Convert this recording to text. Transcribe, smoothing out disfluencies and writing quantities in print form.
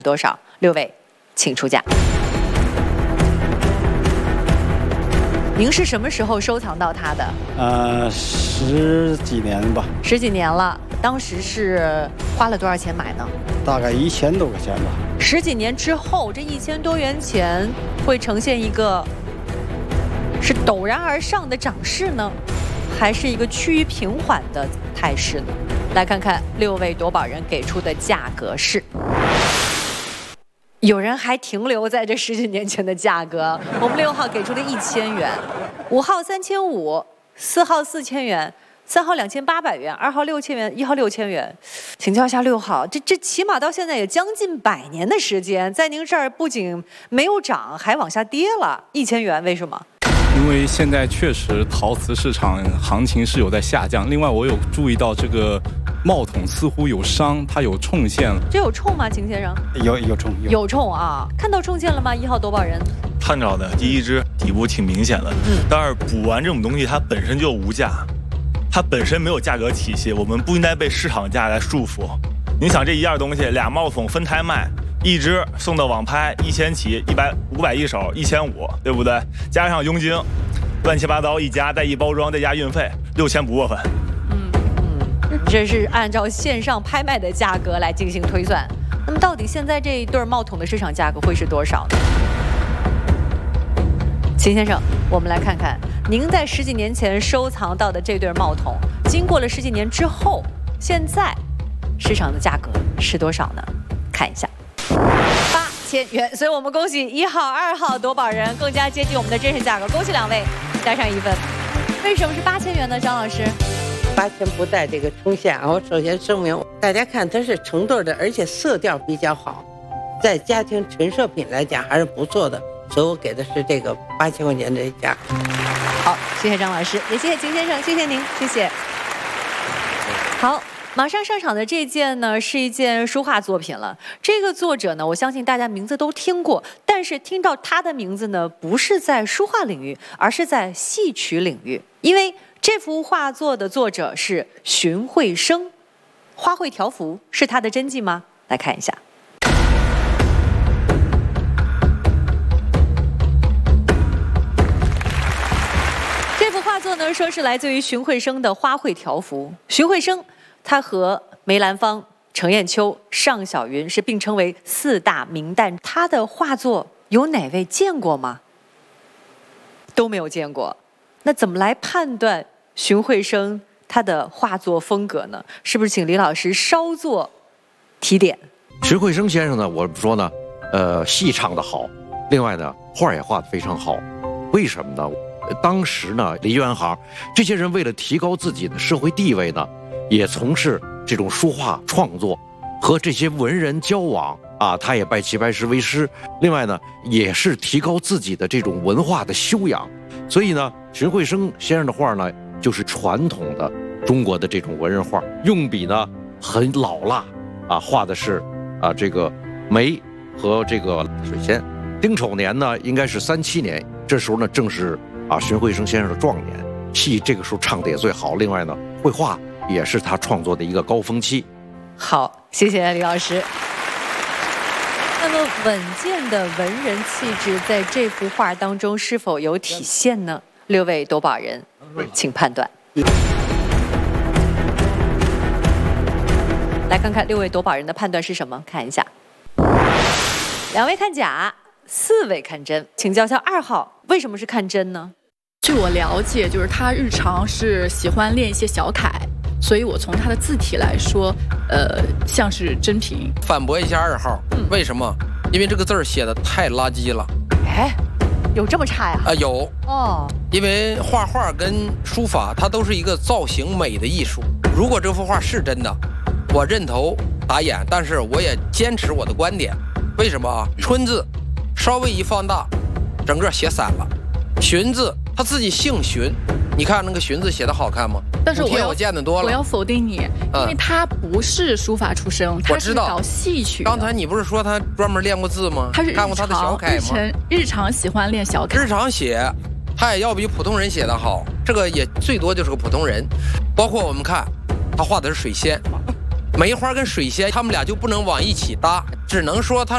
多少？六位，请出价。您是什么时候收藏到它的 ？10几年吧。 10几年了，当时是花了多少钱买呢？ 大概1000多块钱吧。 10几年之后，这1000多元钱会呈现一个是陡然而上的涨势呢，还是一个趋于平缓的态势呢？来看看6位夺宝人给出的价格是。有人还停留在这10几年前的价格，我们6号给出的1000元，5号3500，4号4000元，3号2800元，2号6000元，1号6000元。请教一下6号，这起码到现在也将近100年的时间，在您这儿不仅没有涨，还往下跌了1000元，为什么？ 因为现在确实陶瓷市场行情是有在下降。另外，我有注意到这个帽筒似乎有伤，它有冲线。 这有冲吗，秦先生？ 有冲。 有冲啊！看到冲线了吗？1号夺宝人。 看着的，第一只底部挺明显的。但是补完这种东西，它本身就无价，它本身没有价格体系，我们不应该被市场价来束缚。你想这一样东西，2帽筒分开卖。一只送到网拍1000起，500一手，1500，对不对？加上佣金，乱七八糟一加，再一包装，再加运费，6000不过分。 这是按照线上拍卖的价格来进行推算。那么到底现在这一对帽筒的市场价格会是多少呢？秦先生，我们来看看您在10几年前收藏到的这对帽筒，经过了10几年之后，现在市场的价格是多少呢？看一下。8000元，所以我们恭喜1号、2号夺宝人更加接近我们的真实价格，恭喜2位，加上1分。为什么是8000元呢？张老师 ，8000不带这个冲线啊！我首先声明，大家看它是成对的，而且色调比较好，在家庭陈设品来讲还是不错的，所以我给的是这个8000块钱的价。 好，谢谢张老师，也谢谢秦先生，谢谢您，谢谢。好。马上上场的这件呢，是一件书画作品了。这个作者呢，我相信大家名字都听过，但是听到他的名字呢，不是在书画领域，而是在戏曲领域。因为这幅画作的作者是荀慧生，花卉条幅是他的真迹吗？来看一下。这幅画作呢，说是来自于荀慧生的花卉条幅。荀慧生他和梅兰芳、程砚秋、尚小云是并称为4大名旦。他的画作有哪位见过吗？都没有见过。那怎么来判断荀慧生他的画作风格呢？是不是请李老师稍作提点？ 荀慧生先生呢，我说呢，戏唱得好，另外呢，画也画得非常好。为什么呢？当时呢，梨园行这些人为了提高自己的社会地位呢，也从事这种书画创作，和这些文人交往啊，他也拜齐白石为师。另外呢，也是提高自己的这种文化的修养。所以呢，荀慧生先生的画呢，就是传统的中国的这种文人画，用笔呢很老辣啊，画的是这个梅和这个水仙。丁丑年呢，应该是37年，这时候呢正是荀慧生先生的壮年，戏这个时候唱的也最好。另外呢，绘画也是他创作的一个高峰期。 好，谢谢李老师。那么稳健的文人气质在这幅画当中是否有体现呢？6位夺宝人，请判断。来看看6位夺宝人的判断是什么？看一下，2位看假，4位看真。请教一下2号，为什么是看真呢？ 据我了解，就是他日常是喜欢练一些小楷，所以我从他的字体来说，像是真品。 反驳一下2号，为什么？因为这个字儿写的太垃圾了。 哎，有这么差呀？ 有哦。因为画画跟书法，它都是一个造型美的艺术。如果这幅画是真的，我认头打眼，但是我也坚持我的观点。为什么啊？春字稍微一放大，整个写散了。荀字他自己姓荀，你看那个荀字写的好看吗？ 但是我见得多了。 我要否定你，因为他不是书法出身，他是搞戏曲。 刚才你不是说他专门练过字吗？ 他是看过他的小楷吗？ 日常喜欢练小楷， 日常写，他也要比普通人写得好。这个也最多就是个普通人。包括我们看，他画的是水仙，梅花跟水仙，他们俩就不能往一起搭，只能说他